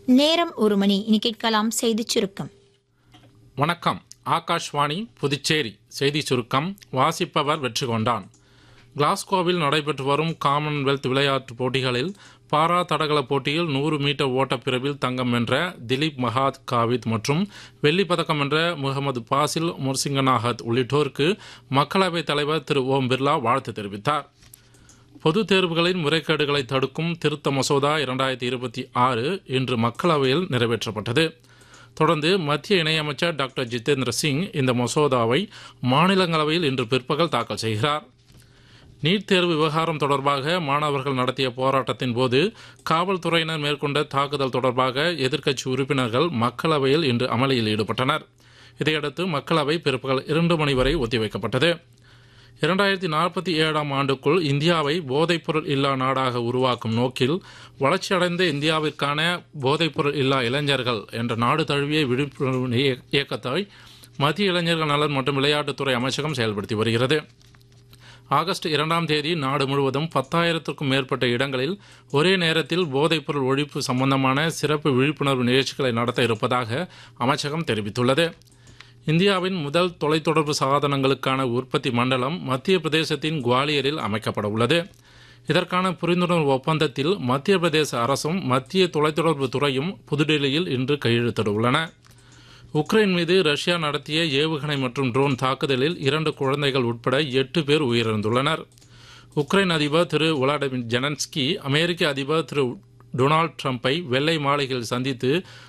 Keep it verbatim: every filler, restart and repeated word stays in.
நேரம் ஒரு மணி. இனி கேட்கலாம் செய்தி சுருக்கம். வணக்கம். ஆகாஷ்வாணி புதுச்சேரி செய்தி சுருக்கம் வாசிப்பவர் வெற்றி கொண்டான். கிளாஸ்கோவில் நடைபெற்று வரும் காமன்வெல்த் விளையாட்டுப் போட்டிகளில் பாரா தடகள போட்டியில் நூறு மீட்டர் ஓட்டப்பிரிவில் தங்கம் வென்ற திலீப் மகாத் காவித் மற்றும் வெள்ளிப் பதக்கம் வென்ற முகமது பாசில் முர்சிங்கனாகத் உள்ளிட்டோருக்கு மக்களவைத் தலைவர் திரு ஓம் பிர்லா வாழ்த்து தெரிவித்தார். பொதுத் தேர்வுகளின் முறைகேடுகளை தடுக்கும் திருத்த மசோதா இரண்டாயிரத்தி இருபத்தி ஆறு இன்று மக்களவையில் நிறைவேற்றப்பட்டது. தொடர்ந்து மத்திய இணையமைச்சர் டாக்டர் ஜிதேந்திர சிங் இந்த மசோதாவை மாநிலங்களவையில் இன்று பிற்பகல் தாக்கல் செய்கிறார். நீட் தேர்வு விவகாரம் தொடர்பாக மாணவர்கள் நடத்திய போராட்டத்தின் போது காவல்துறையினர் மேற்கொண்ட தாக்குதல் தொடர்பாக எதிர்க்கட்சி உறுப்பினர்கள் மக்களவையில் இன்று அமளியில் ஈடுபட்டனர். இதையடுத்து மக்களவை பிற்பகல் இரண்டு மணி வரை ஒத்திவைக்கப்பட்டது. இரண்டாயிரத்தி நாற்பத்தி ஏழாம் ஆண்டுக்குள் இந்தியாவை போதைப்பொருள் இல்லா நாடாக உருவாக்கும் நோக்கில் வளர்ச்சியடைந்த இந்தியாவிற்கான போதைப்பொருள் இல்லா இளைஞர்கள் என்ற நாடு தழுவிய விழிப்புணர்வு இயக்கத்தை மத்திய இளைஞர்கள் நலன் மற்றும் விளையாட்டுத்துறை அமைச்சகம் செயல்படுத்தி வருகிறது. ஆகஸ்ட் இரண்டாம் தேதி நாடு முழுவதும் பத்தாயிரத்திற்கும் மேற்பட்ட இடங்களில் ஒரே நேரத்தில் போதைப்பொருள் ஒழிப்பு சம்பந்தமான சிறப்பு விழிப்புணர்வு நிகழ்ச்சிகளை நடத்த இருப்பதாக அமைச்சகம் தெரிவித்துள்ளது. இந்தியாவின் முதல் தொலைத்தொடர்பு சாதனங்களுக்கான உற்பத்தி மண்டலம் மத்திய பிரதேசத்தின் குவாலியரில் அமைக்கப்பட உள்ளது. இதற்கான புரிந்துணர்வு ஒப்பந்தத்தில் மத்திய பிரதேச அரசும் மத்திய தொலைத்தொடர்பு துறையும் புதுடெல்லியில் இன்று கையெழுத்திட உள்ளன. உக்ரைன் மீது ரஷ்யா நடத்திய ஏவுகணை மற்றும் ட்ரோன் தாக்குதலில் இரண்டு குழந்தைகள் உட்பட எட்டு பேர் உயிரிழந்துள்ளனர். உக்ரைன் அதிபர் திரு வோலடிமிர் ஜெலன்ஸ்கி அமெரிக்க அதிபர் திரு டொனால்டு டிரம்பை வெள்ளை மாளிகையில் சந்தித்து